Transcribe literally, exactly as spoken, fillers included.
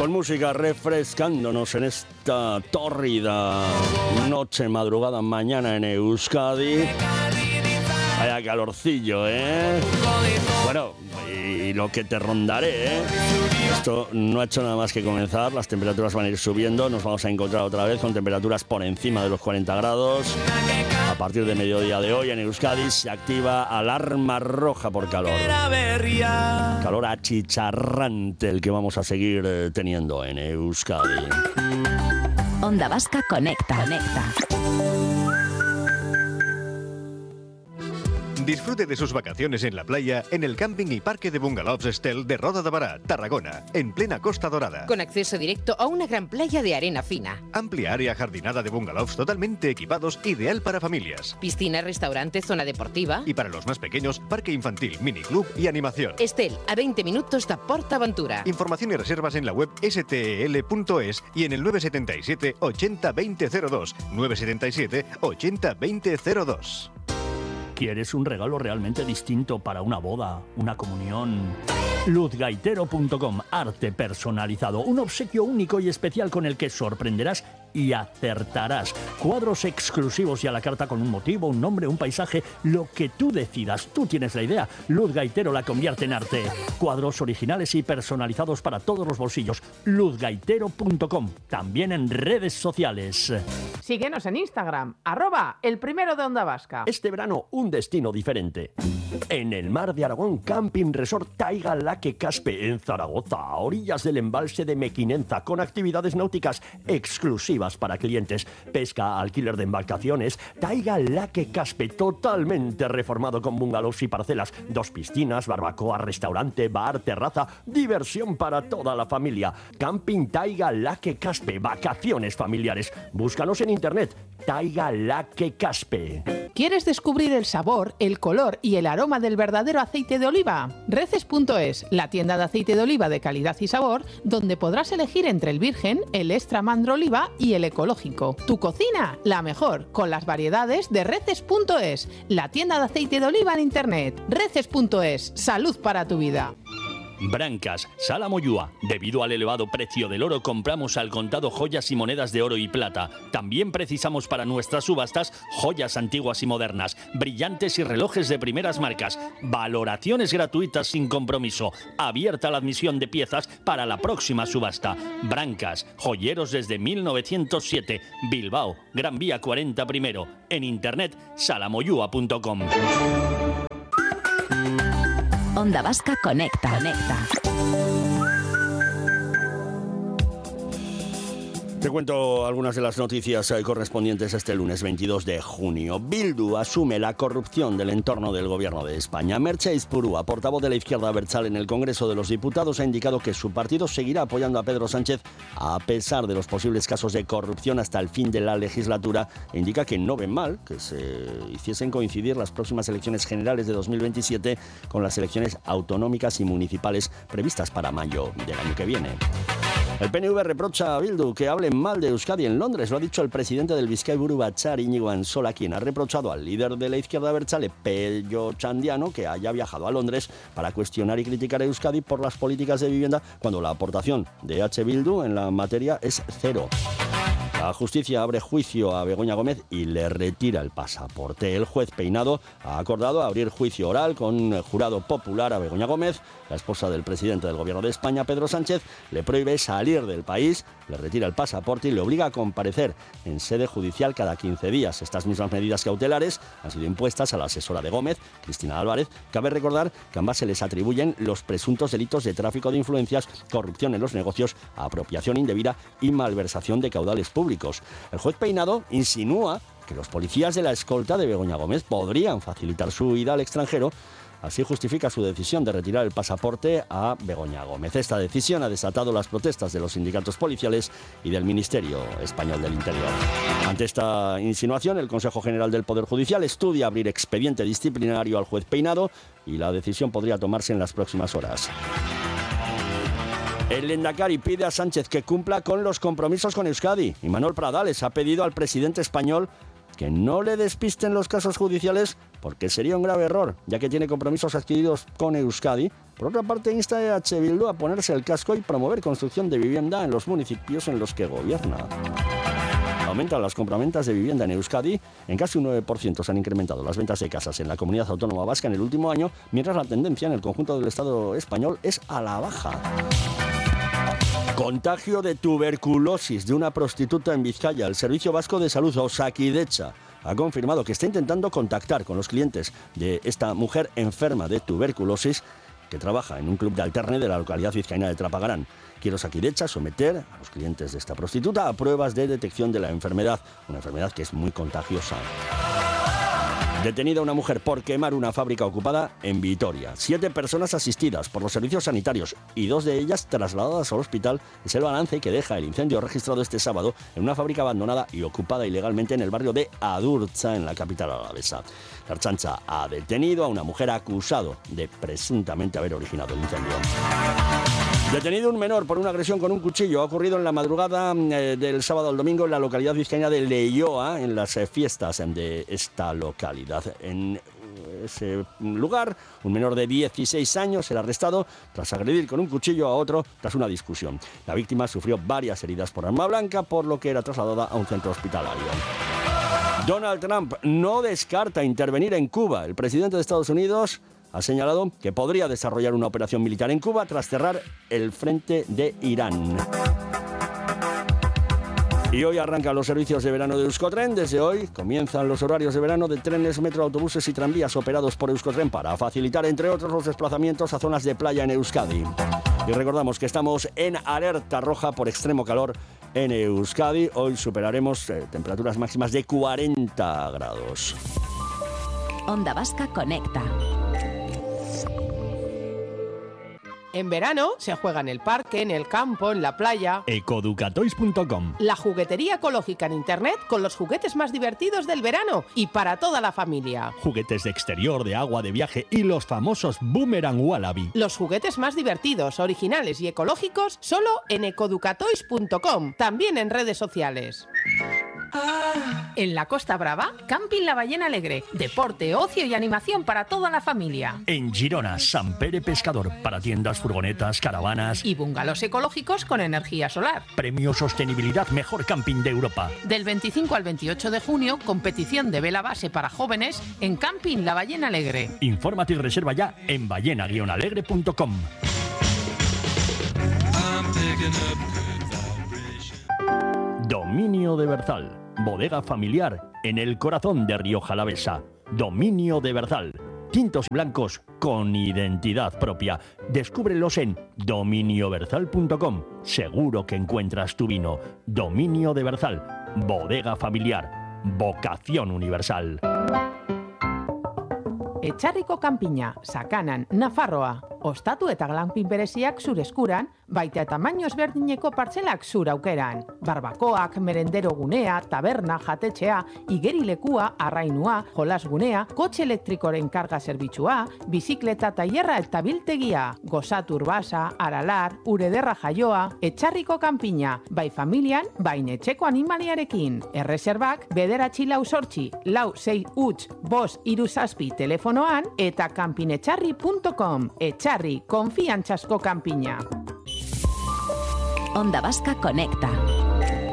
con música refrescándonos en esta tórrida noche, madrugada, mañana en Euskadi. Vaya calorcillo, ¿eh? Bueno, y lo que te rondaré, ¿eh? Esto no ha hecho nada más que comenzar, las temperaturas van a ir subiendo, nos vamos a encontrar otra vez con temperaturas por encima de los cuarenta grados. A partir de mediodía de hoy en Euskadi se activa alarma roja por calor. Calor achicharrante el que vamos a seguir teniendo en Euskadi. Onda Vasca Conecta. Conecta. Disfrute de sus vacaciones en la playa en el camping y parque de bungalows Estel de Roda de Bará, Tarragona, en plena Costa Dorada. Con acceso directo a una gran playa de arena fina. Amplia área jardinada de bungalows totalmente equipados, ideal para familias. Piscina, restaurante, zona deportiva. Y para los más pequeños, parque infantil, miniclub y animación. Estel, a veinte minutos de PortAventura. Información y reservas en la web ese te ele punto es y en el nueve siete siete, ochenta, veinte cero dos. nueve siete siete, ochenta, veinte cero dos. ¿Quieres un regalo realmente distinto para una boda, una comunión? luz gaitero punto com, arte personalizado, un obsequio único y especial con el que sorprenderás y acertarás. Cuadros exclusivos y a la carta con un motivo, un nombre, un paisaje, lo que tú decidas. Tú tienes la idea. Luz Gaitero la convierte en arte. Cuadros originales y personalizados para todos los bolsillos. luz gaitero punto com, también en redes sociales. Síguenos en Instagram, arroba el primero de Onda Vasca. Este verano, un destino diferente. En el mar de Aragón, Camping Resort Taiga Laque Caspe, en Zaragoza, a orillas del embalse de Mequinenza, con actividades náuticas exclusivas para clientes, pesca, alquiler de embarcaciones. Taiga Laque Caspe, totalmente reformado con bungalows y parcelas, dos piscinas, barbacoa, restaurante, bar, terraza, diversión para toda la familia. Camping Taiga Laque Caspe, vacaciones familiares. Búscanos en internet, Taiga Laque Caspe. ¿Quieres descubrir el sabor, el color y el aroma del verdadero aceite de oliva? Reces punto es, la tienda de aceite de oliva de calidad y sabor, donde podrás elegir entre el virgen, el extra mandro oliva y el ecológico. Tu cocina, la mejor, con las variedades de Reces punto es, la tienda de aceite de oliva en internet. Reces punto es, salud para tu vida. Brancas, Sala Moyúa. Debido al elevado precio del oro, compramos al contado joyas y monedas de oro y plata. También precisamos para nuestras subastas joyas antiguas y modernas, brillantes y relojes de primeras marcas. Valoraciones gratuitas sin compromiso. Abierta la admisión de piezas para la próxima subasta. Brancas, joyeros desde mil novecientos siete. Bilbao, Gran Vía cuarenta primero. En internet, salamoyúa punto com. Onda Vasca Conecta. Conecta. Te cuento algunas de las noticias correspondientes a este lunes veintidós de junio. Bildu asume la corrupción del entorno del gobierno de España. Merche Aizpurua, portavoz de la izquierda abertzale en el Congreso de los Diputados, ha indicado que su partido seguirá apoyando a Pedro Sánchez a pesar de los posibles casos de corrupción hasta el fin de la legislatura, e indica que no ven mal que se hiciesen coincidir las próximas elecciones generales de dos mil veintisiete con las elecciones autonómicas y municipales previstas para mayo del año que viene. El P N V reprocha a Bildu que hablen mal de Euskadi en Londres. Lo ha dicho el presidente del Bizkai Buru Batzar, Íñigo Ansola, quien ha reprochado al líder de la izquierda abertzale, Pello Txandiano, que haya viajado a Londres para cuestionar y criticar a Euskadi por las políticas de vivienda, cuando la aportación de H. Bildu en la materia es cero. La justicia abre juicio a Begoña Gómez y le retira el pasaporte. El juez Peinado ha acordado abrir juicio oral con el jurado popular a Begoña Gómez. La esposa del presidente del gobierno de España, Pedro Sánchez, le prohíbe salir del país, le retira el pasaporte y le obliga a comparecer en sede judicial cada quince días. Estas mismas medidas cautelares han sido impuestas a la asesora de Gómez, Cristina Álvarez. Cabe recordar que a ambas se les atribuyen los presuntos delitos de tráfico de influencias, corrupción en los negocios, apropiación indebida y malversación de caudales públicos. El juez Peinado insinúa que los policías de la escolta de Begoña Gómez podrían facilitar su huida al extranjero. Así justifica su decisión de retirar el pasaporte a Begoña Gómez. Esta decisión ha desatado las protestas de los sindicatos policiales y del Ministerio Español del Interior. Ante esta insinuación, el Consejo General del Poder Judicial estudia abrir expediente disciplinario al juez Peinado y la decisión podría tomarse en las próximas horas. El Lehendakari pide a Sánchez que cumpla con los compromisos con Euskadi. Y Manuel Pradales ha pedido al presidente español que no le despisten los casos judiciales porque sería un grave error, ya que tiene compromisos adquiridos con Euskadi. Por otra parte, insta a E H Bildu a ponerse el casco y promover construcción de vivienda en los municipios en los que gobierna. Aumentan las compraventas de vivienda en Euskadi. En casi un nueve por ciento se han incrementado las ventas de casas en la comunidad autónoma vasca en el último año, mientras la tendencia en el conjunto del Estado español es a la baja. Contagio de tuberculosis de una prostituta en Vizcaya. El Servicio Vasco de Salud, Osakidetza, ha confirmado que está intentando contactar con los clientes de esta mujer enferma de tuberculosis que trabaja en un club de alterne de la localidad vizcaína de Trapagarán. Quiere Osakidetza someter a los clientes de esta prostituta a pruebas de detección de la enfermedad, una enfermedad que es muy contagiosa. Detenida una mujer por quemar una fábrica ocupada en Vitoria. Siete personas asistidas por los servicios sanitarios y dos de ellas trasladadas al hospital es el balance que deja el incendio registrado este sábado en una fábrica abandonada y ocupada ilegalmente en el barrio de Adurza, en la capital alavesa. La Ertzaintza ha detenido a una mujer acusado de presuntamente haber originado el incendio. Detenido un menor por una agresión con un cuchillo. Ha ocurrido en la madrugada eh, del sábado al domingo en la localidad vizcaína de Leioa, en las eh, fiestas de esta localidad. En ese lugar, un menor de dieciséis años era arrestado tras agredir con un cuchillo a otro tras una discusión. La víctima sufrió varias heridas por arma blanca, por lo que era trasladada a un centro hospitalario. Donald Trump no descarta intervenir en Cuba. El presidente de Estados Unidos ha señalado que podría desarrollar una operación militar en Cuba tras cerrar el frente de Irán. Y hoy arrancan los servicios de verano de Euskotren. Desde hoy comienzan los horarios de verano de trenes, metro, autobuses y tranvías operados por Euskotren para facilitar, entre otros, los desplazamientos a zonas de playa en Euskadi. Y recordamos que estamos en alerta roja por extremo calor en Euskadi. Hoy superaremos eh, temperaturas máximas de cuarenta grados. Onda Vasca Conecta. En verano se juega en el parque, en el campo, en la playa. ecoducatoys punto com. La juguetería ecológica en internet con los juguetes más divertidos del verano y para toda la familia. Juguetes de exterior, de agua, de viaje y los famosos Boomerang Wallaby. Los juguetes más divertidos, originales y ecológicos solo en ecoducatoys punto com, también en redes sociales. En la Costa Brava, Camping La Ballena Alegre. Deporte, ocio y animación para toda la familia. En Girona, Sant Pere Pescador, para tiendas, furgonetas, caravanas Y bungalows ecológicos con energía solar. Premio Sostenibilidad Mejor Camping de Europa. Del veinticinco al veintiocho de junio, competición de vela base para jóvenes en Camping La Ballena Alegre. Infórmate y reserva ya en ballena guion alegre punto com. Dominio de Berzal. Bodega familiar en el corazón de Rioja Alavesa. Dominio de Berzal. Tintos y blancos con identidad propia. Descúbrelos en dominio berzal punto com. Seguro que encuentras tu vino. Dominio de Berzal. Bodega familiar. Vocación universal. Etxarriko kanpina, Sakanan, Nafarroa. Ostatu eta glampin bereziak zure eskuran, baita eta tamaino ezberdineko partzelak zure aukeran. Barbakoak, merendero gunea, taberna, jatetxea, igerilekua, arrainua, jolasgunea, kotxe elektrikoren karga zerbitzua, bizikleta tailerra eta biltegia, gozatu urbasa, aralar, urederra jaioa, Etxarriko kanpina, bai familian, bain etxeko animaliarekin. Erreserbak, bederatzi lau sortzi, lau sei huts, bos iru zazpi telefonoan, eta kanpinetxarri punto com. Etxarri, konfiantzasko kanpina. Onda Vasca Conecta.